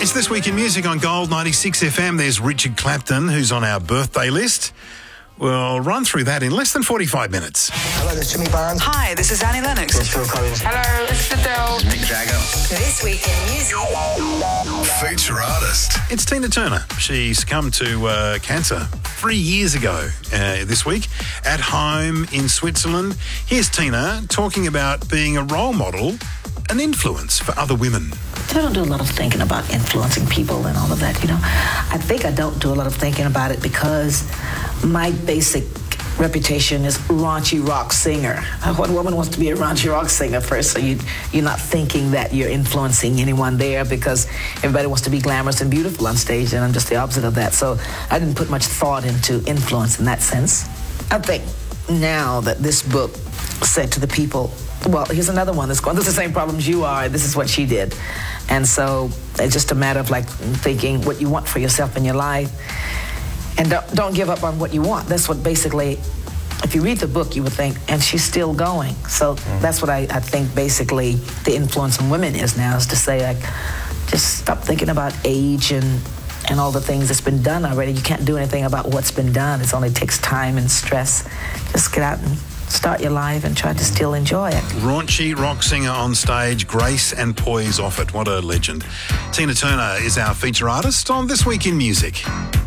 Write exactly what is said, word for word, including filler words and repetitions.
It's This Week in Music on Gold ninety-six F M. There's Richard Clapton, who's on our birthday list. We'll run through that in less than forty-five minutes. Hello, this is Jimmy Barnes. Hi, this is Annie Lennox. This is Phil Collins. Hello, this is Adele. Mick Jagger. This Week in Music. Feature artist. It's Tina Turner. She succumbed to uh, cancer three years ago uh, this week at home in Switzerland. Here's Tina talking about being a role model, an influence for other women. I don't do a lot of thinking about influencing people and all of that, you know. I think I don't do a lot of thinking about it because my basic reputation is raunchy rock singer. What woman wants to be a raunchy rock singer first? So you, you're not thinking that you're influencing anyone there because everybody wants to be glamorous and beautiful on stage, and I'm just the opposite of that. So I didn't put much thought into influence in that sense. I think now that this book said to the people, well, here's another one that's going through the same problems you are. This is what she did. And so it's just a matter of like thinking what you want for yourself in your life. And don't, don't give up on what you want. That's what basically, if you read the book, you would think, and she's still going. So mm. that's what I, I think basically the influence on women is now, is to say, like, just stop thinking about age and and all the things that's been done already. You can't do anything about what's been done. It only takes time and stress. Just get out and start your life and try to still enjoy it. Raunchy rock singer on stage, grace and poise off it. What a legend. Tina Turner is our feature artist on This Week in Music.